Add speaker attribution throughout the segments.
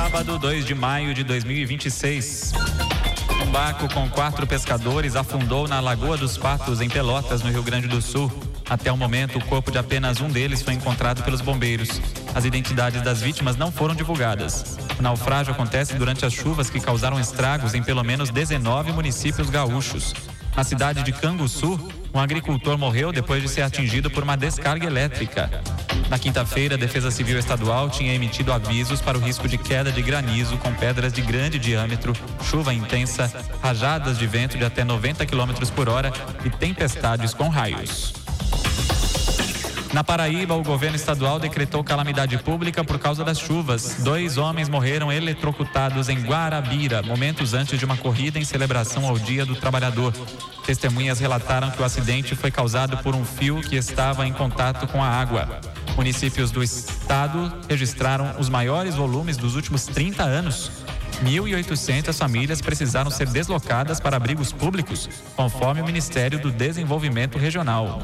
Speaker 1: Sábado, 2 de maio de 2026. Um barco com 4 pescadores afundou na Lagoa dos Patos, em Pelotas, no Rio Grande do Sul. Até o momento, o corpo de apenas um deles foi encontrado pelos bombeiros. As identidades das vítimas não foram divulgadas. O naufrágio acontece durante as chuvas que causaram estragos em pelo menos 19 municípios gaúchos. Na cidade de Canguçu, um agricultor morreu depois de ser atingido por uma descarga elétrica. Na quinta-feira, a Defesa Civil Estadual tinha emitido avisos para o risco de queda de granizo com pedras de grande diâmetro, chuva intensa, rajadas de vento de até 90 km por hora e tempestades com raios. Na Paraíba, o governo estadual decretou calamidade pública por causa das chuvas. 2 homens morreram eletrocutados em Guarabira, momentos antes de uma corrida em celebração ao Dia do Trabalhador. Testemunhas relataram que o acidente foi causado por um fio que estava em contato com a água. Municípios do estado registraram os maiores volumes dos últimos 30 anos. 1.800 famílias precisaram ser deslocadas para abrigos públicos, conforme o Ministério do Desenvolvimento Regional.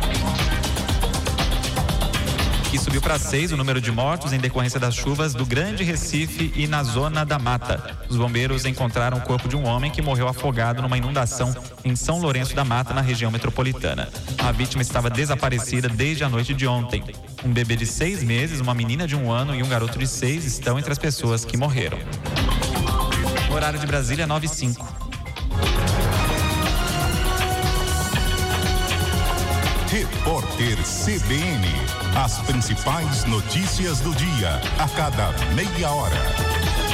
Speaker 1: E subiu para 6 o número de mortos em decorrência das chuvas do Grande Recife e na Zona da Mata. Os bombeiros encontraram o corpo de um homem que morreu afogado numa inundação em São Lourenço da Mata, na região metropolitana. A vítima estava desaparecida desde a noite de ontem. Um bebê de 6 meses, uma menina de 1 ano e um garoto de 6 estão entre as pessoas que morreram. O horário de Brasília, 9h05.
Speaker 2: Repórter CBN. As principais notícias do dia, a cada meia hora.